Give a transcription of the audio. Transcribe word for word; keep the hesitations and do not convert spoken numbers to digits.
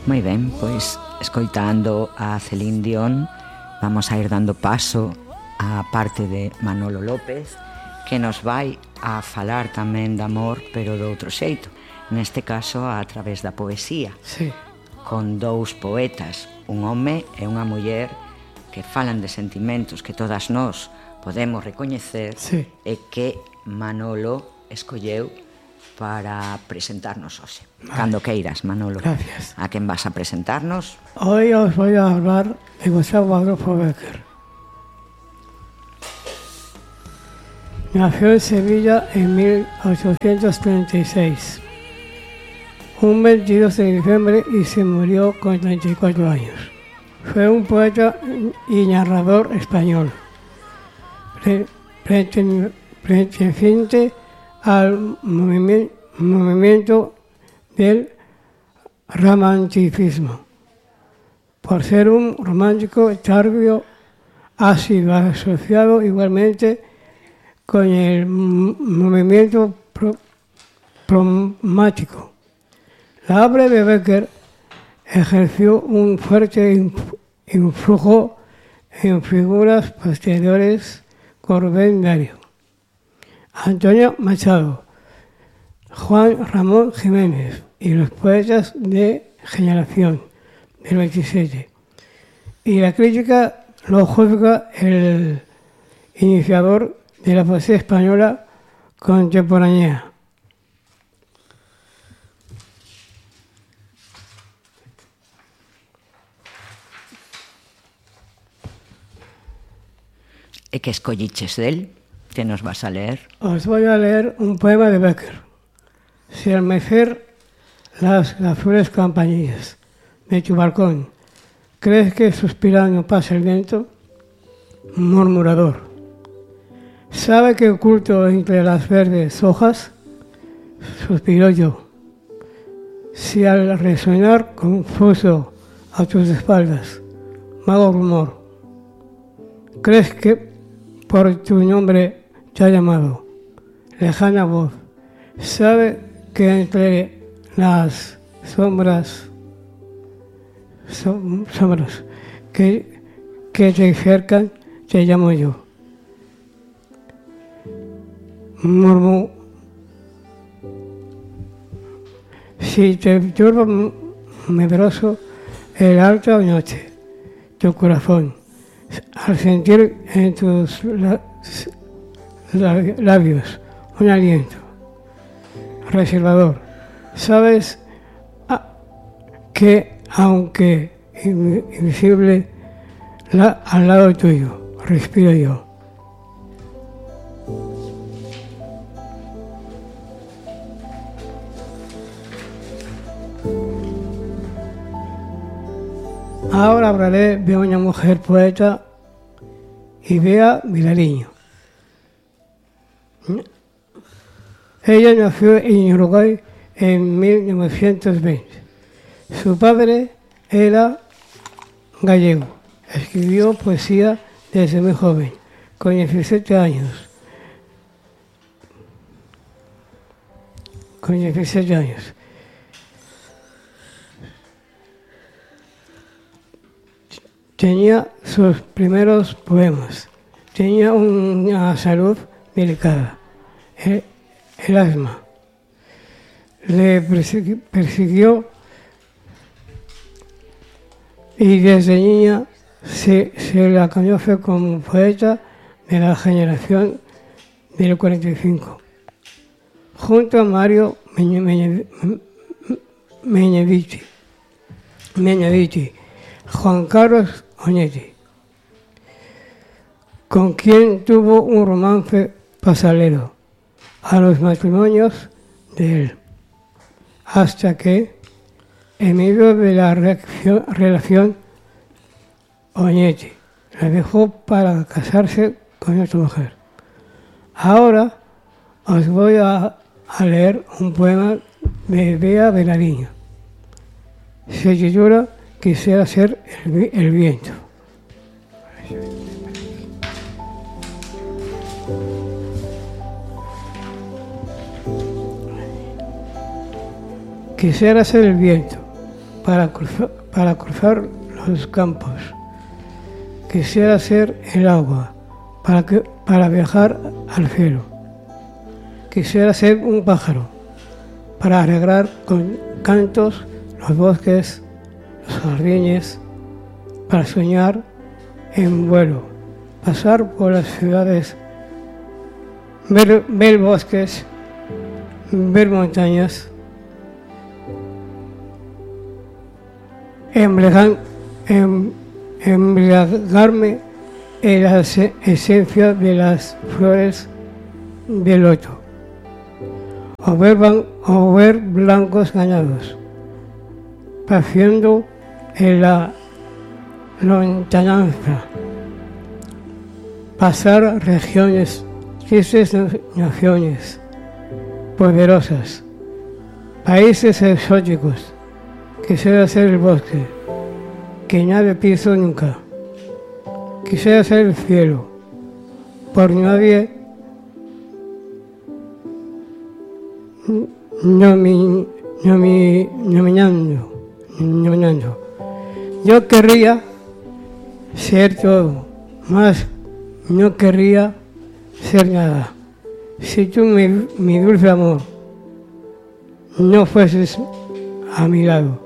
Moi ben, pois escoitando a Celine Dion vamos a ir dando paso á parte de Manolo López, que nos vai a falar tamén de amor, pero de outro xeito, neste caso a través da poesía. Sí. Con dous poetas, un home e unha muller, que falan de sentimentos que todas nós podemos recoñecer, sí. E que Manolo escolleu para presentarnos hoxe. Vale. Cando queiras, Manolo. Gracias. A quen vas a presentarnos? Hoy os voy a hablar de Gustavo Adolfo Bécquer. Nació en Sevilla en mil ochocientos treinta y seis, un veintidós de diciembre, y se murió con treinta y cuatro años. Fue un poeta y narrador español, perteneciente al movimiento del romanticismo. Por ser un romántico tardío, ha sido asociado igualmente con el movimiento pro, cromático. La obra de Bécquer ejerció un fuerte influjo en figuras posteriores como Rubén Darío, Antonio Machado, Juan Ramón Jiménez y los poetas de generación del veintisiete. Y la crítica lo juzga el iniciador de la poesía española contemporánea. E que escolliches del? Que nos vas a leer? Os voy a leer un poema de Bécquer. Si al mecer las azules campanillas de tu balcón crees que suspirando pasa el viento, murmurador, sabe que oculto entre las verdes hojas suspiro yo. Si al resonar confuso a tus espaldas vago rumor, crees que por tu nombre te ha llamado lejana voz, sabe que entre las sombras som, sombras que, que te cercan te llamo yo. Murmuro, si te turba medroso el alta noche, tu corazón, al sentir en tus labios un aliento reservador, sabes que aunque invisible la, al lado tuyo respiro yo. Ahora hablaré de una mujer poeta, Idea Vilariño. Ella nació en Uruguay en mil novecientos veinte. Su padre era gallego. Escribió poesía desde muy joven, con diecisiete años. Con diecisiete años. Tenía sus primeros poemas. Tenía una salud delicada, el, el asma. Le persiguió, persiguió y desde niña se, se la conoce como poeta de la generación del cuarenta y cinco. Junto a Mario Benedetti, Juan Carlos Oñate, con quien tuvo un romance pasajero a los matrimonios de él, hasta que, en medio de la reacción, relación, Oñate la dejó para casarse con otra mujer. Ahora os voy a, a leer un poema de Bea Vilariño. Se titula Quisiera ser el, el viento. Quisiera ser el viento para cruzar, para cruzar los campos. Quisiera ser el agua para, que, para viajar al cielo. Quisiera ser un pájaro para arreglar con cantos los bosques, los jardines, para soñar en vuelo, pasar por las ciudades, ver, ver bosques, ver montañas, embriagar, em, embriagarme en la esencia de las flores del loto, o ver, o ver blancos ganados, paseando en la lontananza, pasar regiones, tristes naciones, poderosas, países exóticos. Quisiera ser el bosque, que nadie pisó nunca. Quisiera ser el cielo, por nadie nomi, nomi, nominando, nominando. Yo querría ser todo, más no querría ser nada. Si tú, mi, mi dulce amor, no fueses a mi lado.